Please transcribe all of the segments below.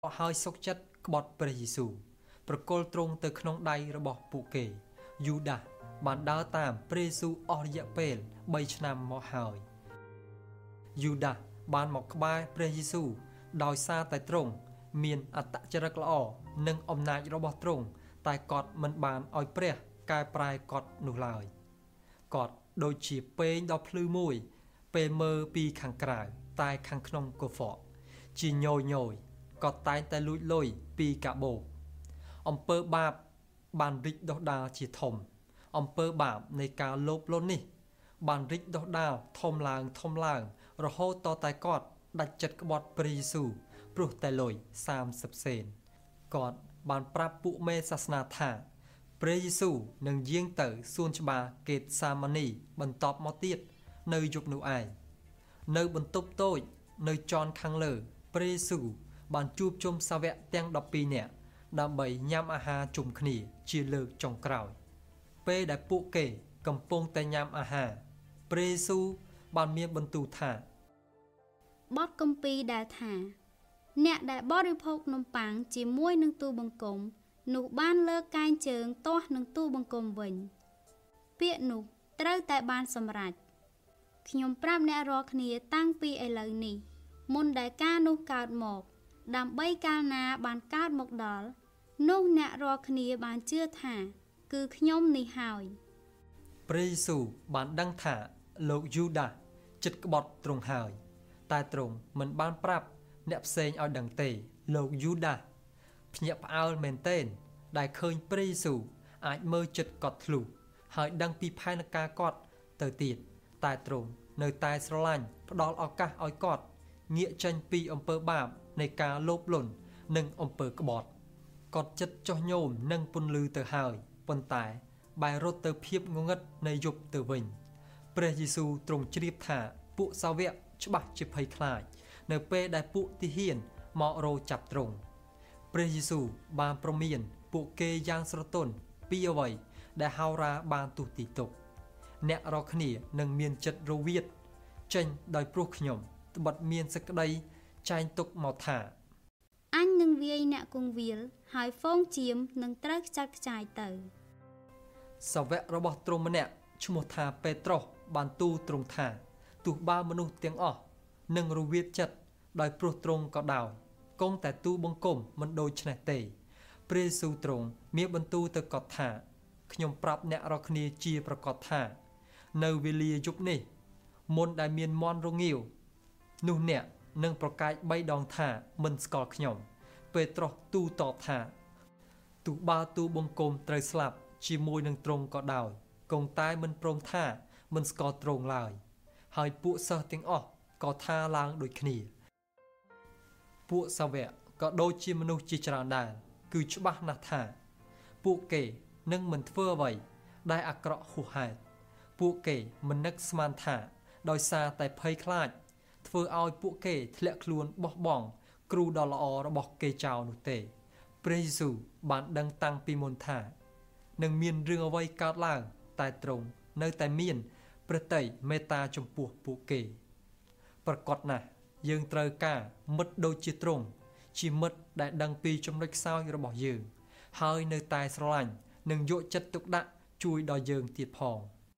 ហើយសុកចិត្តក្បត់ព្រះយេស៊ូវប្រគល់ទ្រង់ទៅក្នុងដៃរបស់ពួកគេយូដាសបានដើរតាមព្រះយេស៊ូវអស់រយៈពេល3ឆ្នាំមកហើយយូដាសបានមកក្បែរព្រះយេស៊ូវដោយសារតែទ្រង់មានអត្តចរិតល្អនិងអំណាចរបស់ទ្រង់តែគាត់មិនបានឲ្យព្រះកែប្រែគាត់នោះឡើយគាត់ដូចជាពេងដ៏ភ្លឺមួយពេលមើលពីខាងក្រៅតែខាងក្នុងកុហ្វក់ជាញយក៏តែងតែលួចលុយពីកាបូបអំពើបាបបានរីកដុះដាលជាធំអំពើបាបនៃការលោភលន់នេះបានរីកដុះដាលធំឡើងរហូតតតែគាត់ដាច់ចិត្តក្បត់ព្រះយេស៊ូវព្រោះតែលុយ30សេនគាត់បានប្រាប់ពួកមេសាសនាថាព្រះយេស៊ូវនឹងយាងទៅសួនច្បារកេតសាម៉ានីបន្តមកទៀតនៅយប់នោះឯងនៅបន្ទប់តូចនៅជន់ខាងលើព្រះយេស៊ូវបានជួបជុំសាវកទាំង12នាក់ដើម្បីញ៉ាំអាហារជុំគ្នាជាលើកចុងក្រោយពេលដែលពួកគេកំពុងតែញ៉ាំអាហារព្រះយេស៊ូវបានមានបន្ទូលថាបទគម្ពីរដែលថាអ្នកដែលបរិភោគនំប៉័ងជាមួយនឹងទូបង្គំនោះបានលើកកែងជើងទាស់នឹងទូបង្គំវិញពាក្យនោះត្រូវតែបានសម្រេចខ្ញុំប្រាប់អ្នករាល់គ្នាតាំងពីឥឡូវនេះមុនដែលការនោះកើតមកដើម្បីកាលណាបានកើតមកដល់នោះអ្នករាល់គ្នាបានជឿថាគឺខ្ញុំនេះហើយព្រះយេស៊ូវបានដឹងថាលោកយូដាសចិត្តក្បត់ទ្រង់ហើយតែទ្រង់មិនបានប្រាប់អ្នកផ្សេងឲ្យដឹងទេលោកយូដាសភ្ញាក់ផ្អើលមែនទែនដែលឃើញព្រះយេស៊ូវអាចមើលចិត្តគាត់ធ្លុះហើយដឹងពីផែនការគាត់ទៅទៀតតែទ្រង់នៅតែស្រឡាញ់ផ្ដល់ឱកាសឲ្យគាត់ងាកចេញពីអំពើបាបនៃការលោភលន់និងអំពើក្បត់គាត់ចិត្តចុះញោមនិងពន្លឺទៅហើយប៉ុន្តែបែររត់ទៅភាពងងឹតនៃយប់ទៅវិញព្រះយេស៊ូវទ្រង់ជ្រាបថាពួកសាវកច្បាស់ជាភ័យខ្លាចនៅពេលដែលពួកទាហានមករោចាប់ទ្រង់ព្រះយេស៊ូវបានប្រមានពួកគេយ៉ាងស្រទន់ពីអ្វីដែលហោរាបានទូទីទុកអ្នករាល់គ្នានឹងមានចិត្តរវៀតចេញដោយព្រោះខ្ញុំត្បិតមានសេចក្តីចែងទុកមកថាអញនឹងវាយអ្នកគង្វាលហើយហ្វូងជាមនឹងត្រូវខ្ចាត់ខ្ចាយទៅសាវករបស់ទ្រង់ម្នាក់ឈ្មោះថាពេត្រុសបានទូលទ្រង់ថាទោះបើមនុស្សទាំងអស់នឹងរវៀតចិត្តដោយព្រោះទ្រង់ក៏ដោយគង់តែទូបង្គំមិនដូច្នេះទេព្រះយេស៊ូវទ្រង់មានបន្ទូលទៅគាត់ថាខ្ញុំប្រាប់អ្នករាល់គ្នាជាប្រកាសថានៅវេលាយប់នេះមុនដែលមានមន់រងាវនោះអ្នកនឹងប្រកែក3ដងថាមិនស្គាល់ខ្ញុំពេត្រុសទូលតបថាទោះបើទូបង្គំត្រូវស្លាប់ជាមួយនឹងទ្រង់ក៏ដោយគង់តែមិនព្រមថាមិនស្គាល់ទ្រង់ឡើយហើយពួកសិស្សទាំងអស់ក៏ថាឡើងដូចគ្នាពួកសាវកក៏ដូចជាមនុស្សជាច្រើនដែរគឺច្បាស់ណាស់ថាពួកគេនឹងមិនធ្វើអ្វីដែលអាក្រក់ហួសហេតុពួកគេមិននឹកស្មានថាដោយសារតែភ័យខ្លាចធ្វើឲ្យពួកគេធ្លាក់ខ្លួនបោះបង់គ្រូដ៏ល្អរបស់គេចោលនោះទេព្រះយេស៊ូវបានដឹងតាំងពីមុនថានឹងមានរឿងអ្វីកើតឡើងតែទ្រង់នៅតែមានព្រះទ័យមេត្តាចំពោះពួកគេប្រកបណាស់យើងត្រូវការមិត្តដូចជាទ្រង់ជាមិត្តដែលដឹងពីចំណុចខ្សោយរបស់យើងហើយនៅតែស្រឡាញ់និងយកចិត្តទុកដាក់ជួយដល់យើងទៀតផង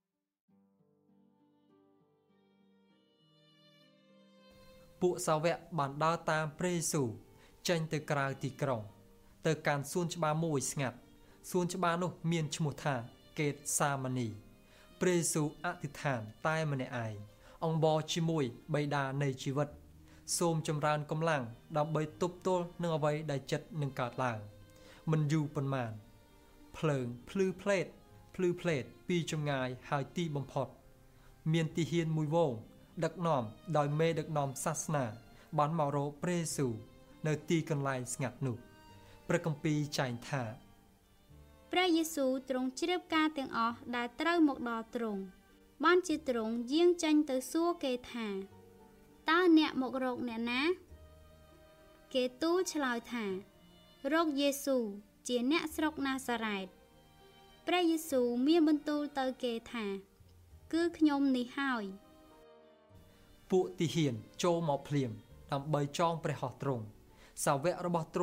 ពួកសាវកបានដើរតាមព្រះយេស៊ូវចេញទៅក្រៅទីក្រុងទៅកាន់សួនច្បារមួយស្ងាត់សួនច្បារនោះមានឈ្មោះថាកេតសាម៉ានីព្រះយេស៊ូវអធិដ្ឋានតែម្នាក់ឯងអង្វរជាមួយបិតានៃជីវិតសូមចម្រើនកម្លាំងដើម្បីទប់ទល់នឹងអ្វីដែលចិត្តនឹងកើតឡើងមិនយូរប៉ុន្មានភ្លើងភ្លឺផ្លេតពីចម្ងាយហើយទីបំផុតមានទាហានមួយវងដឹកនាំដោយមេដឹកនាំសាសនាបានមករកព្រះយេស៊ូវនៅទីកន្លែងស្ងាត់នោះព្រះគម្ពីរចែងថាព្រះយេស៊ូវទ្រង់ជ្រាបការទាំងអស់ដែលត្រូវមកដល់ទ្រង់បានជាទ្រង់យាងចេញទៅសួរគេថាតើអ្នកមករកអ្នកណាគេទូលឆ្លើយថារកយេស៊ូវជាអ្នកស្រុកណាសារ៉េតព្រះយេស៊ូវមានបន្ទូលទៅគេថាគឺខ្ញុំនេះហើយពួកទាហានចូលមកភ្លាមដើម្បីចងព្រះហស្ថទ្រង់សាវករបស់